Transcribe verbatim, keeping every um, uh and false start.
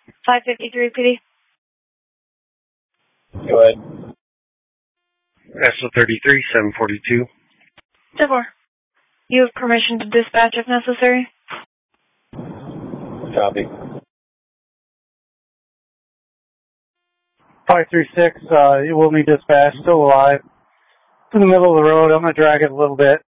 five fifty-three P D. Go ahead. S O thirty-three, seven forty-two. ten four. You have permission to dispatch if necessary. Copy. five three six, uh, you will need dispatch, still alive. It's in the middle of the road, I'm going to drag it a little bit.